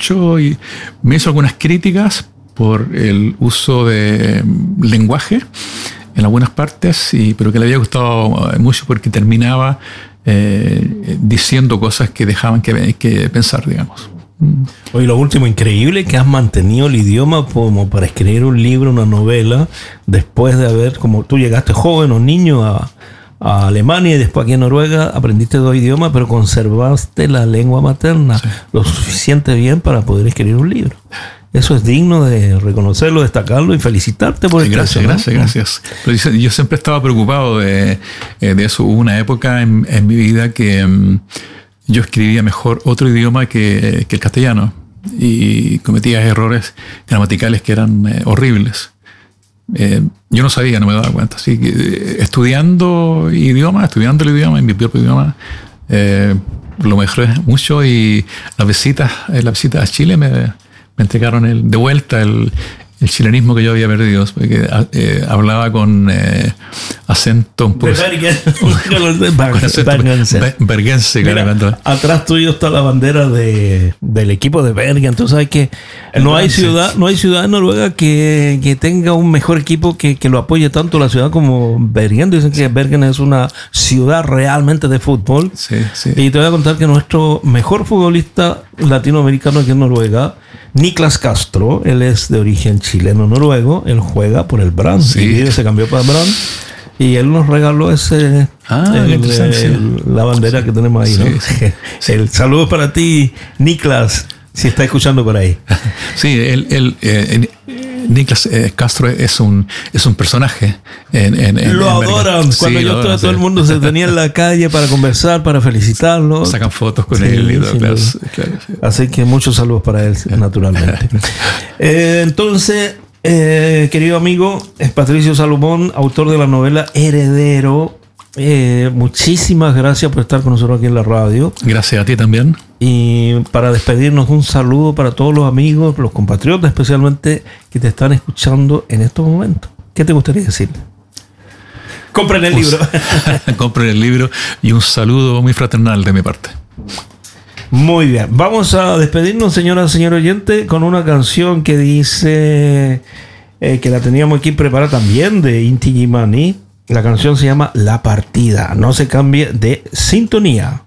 mucho y me hizo algunas críticas por el uso de lenguaje en algunas partes, pero que le había gustado mucho porque terminaba diciendo cosas que dejaban que pensar, digamos. Oye, lo último, increíble que has mantenido el idioma como para escribir un libro, una novela, después de haber, como tú llegaste joven o niño a Alemania y después aquí en Noruega, aprendiste 2 idiomas, pero conservaste la lengua materna lo suficiente bien para poder escribir un libro. Eso es digno de reconocerlo, destacarlo y felicitarte por esto. Gracias. Pero yo siempre estaba preocupado de eso. Hubo una época en mi vida que yo escribía mejor otro idioma que el castellano y cometía errores gramaticales que eran horribles. Yo no sabía, no me daba cuenta. Así que estudiando el idioma, en mi propio idioma, lo mejoré mucho y las visitas a Chile me entregaron de vuelta el chilenismo que yo había perdido, porque hablaba con acento un poco... Bergense, claramente. Atrás tuyo está la bandera del equipo de Bergen. Entonces hay que... No hay ciudad en Noruega que tenga un mejor equipo que lo apoye tanto la ciudad como Bergen. Dicen que Bergen es una ciudad realmente de fútbol. Sí. Y te voy a contar que nuestro mejor futbolista latinoamericano aquí en Noruega, Niklas Castro, él es de origen chileno-noruego, él juega por el Brann, y se cambió para Brann, y él nos regaló la bandera que tenemos ahí, ¿no? El saludo para ti, Niklas, si está escuchando por ahí. Sí, Niklas Castro es un personaje. Lo adoran. Cuando yo estuve, todo el mundo se tenía en la calle para conversar, para felicitarlo. Sacan fotos con él. Y todo, claro. Así que muchos saludos para él, naturalmente. Entonces, querido amigo, es Patricio Salomón, autor de la novela Heredero. Muchísimas gracias por estar con nosotros aquí en la radio. Gracias a ti también. Y para despedirnos, un saludo para todos los amigos, los compatriotas especialmente, que te están escuchando en estos momentos. ¿Qué te gustaría decir? Compren el libro. Compren el libro y un saludo muy fraternal de mi parte. Muy bien. Vamos a despedirnos, señora oyente, con una canción que dice que la teníamos aquí preparada también, de Inti Illimani. La canción se llama La Partida. No se cambie de sintonía.